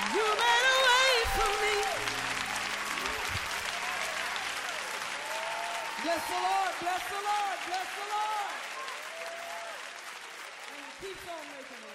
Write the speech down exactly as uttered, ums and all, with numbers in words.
You made a way for me. Bless the Lord, bless the Lord, bless the Lord. And he keeps on making it.